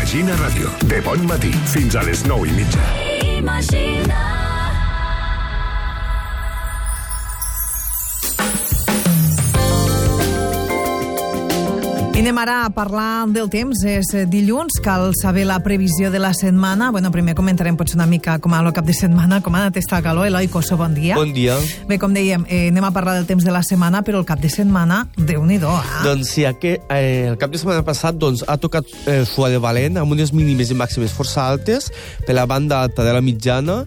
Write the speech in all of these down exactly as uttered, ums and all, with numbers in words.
Imagina Ràdio, de bon matí fins a les nou i mitja. Imagina. I anem ara a parlar del temps. És dilluns, cal saber la previsió de la setmana. Bueno, primer comentarem potser una mica com a el cap de setmana, com ha anat esta calor. Eloi Cosso, bon dia. Bon dia. Bé, com dèiem, eh, anem a parlar del temps de la setmana, però el cap de setmana, Déu-n'hi-do, eh? Doncs sí, aquest, eh, el cap de setmana passat doncs, ha tocat eh, suar de valent, amb unes mínimes i màximes força altes, per la banda alta de la mitjana,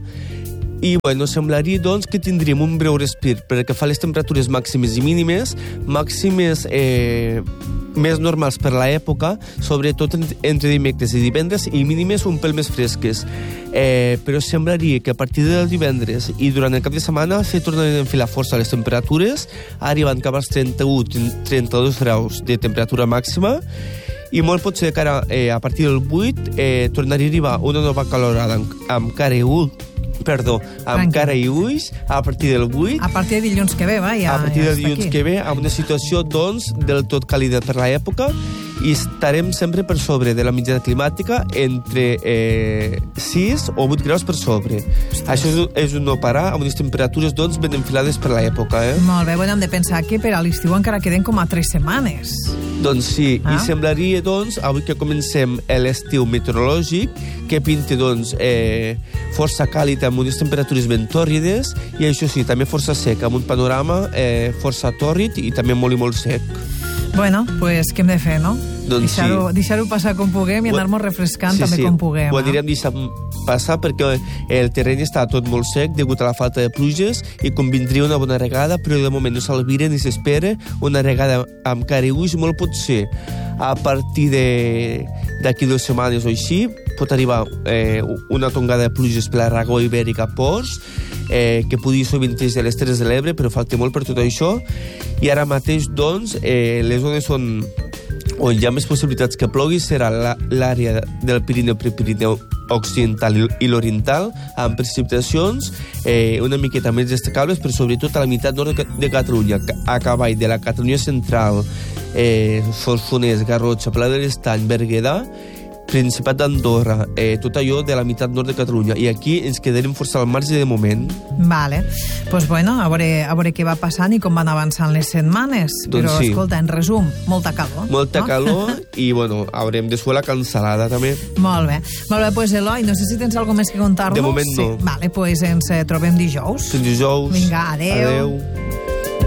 i bueno, semblaria doncs, que tindríem un breu respir perquè fa les temperatures màximes i mínimes, màximes eh, més normals per l'època, sobretot entre dimecres i divendres, i mínimes un pèl més fresques. Eh, però semblaria que a partir del divendres i durant el cap de setmana se tornaran a enfilar força les temperatures, arribant cap als trenta-u trenta-dos graus de temperatura màxima, i molt pot ser que ara, eh, a partir del vuit, eh, tornaria a arribar una nova calorada amb, amb cara i ull, perdó, amb Tranquil. cara i ulls a partir del vuit. A partir de dilluns que ve, va, ja, a partir ja de està dilluns aquí. que ve, amb una situació, doncs, del tot càlida per l'època, i estarem sempre per sobre de la mitjana climàtica, entre eh, sis o vuit graus per sobre. Ostres. Això és, és un no parar, amb unes temperatures, doncs, ben enfilades per l'època, eh? Molt bé, bueno, hem de pensar que per a l'estiu encara queden com a tres setmanes. Doncs sí, Ah. i semblaria, doncs, avui que comencem l'estiu meteorològic, que pinta, doncs, eh, força càlid amb unes temperatures ben tòrrides, i això sí, també força sec, amb un panorama eh, força tòrrid i també molt i molt sec. Bueno, pues què hem de fer, no? Doncs Deixar-ho sí. deixar-ho passar com puguem i Ho- anar-nos refrescant Sí, també sí, com puguem. ho eh? anirem deixant passar perquè el terreny està tot molt sec degut a la falta de pluges i convindria una bona regada, però de moment no s'alvira ni s'espera una regada amb cara i ulls. Molt pot ser a partir de d'aquí dues setmanes o així, pot arribar eh, una tongada de pluges per l'Aragó Ibèrica a Ports, eh, que podria sovinteix de les Terres de l'Ebre, però falta molt per tot això. I ara mateix, doncs, eh, les zones on on hi ha més possibilitats que plogui serà la- l'àrea del Pirineu, Prepirineu occidental i- i l'oriental, amb precipitacions eh, una miqueta més destacables, però sobretot a la meitat nord de, de Catalunya, a cavall de la Catalunya central, eh, Solsonès, Garrotxa, Pla de l'Estany, Berguedà, Principat d'Andorra, eh, tot allò de la meitat nord de Catalunya. I aquí ens quedarem força al marge de moment. Vale. Pues bueno, a veure, a veure què va passant i com van avançant les setmanes. Doncs Però, sí. escolta, en resum, molta calor. Molta no? calor i, bueno, haurem de suar la cansalada, també. Molt bé. Molt bé, pues Eloi, no sé si tens alguna més que contar-nos. De moment no. Sí. Vale, pues ens eh, trobem dijous. Fins dijous. Vinga, adeu. Adeu.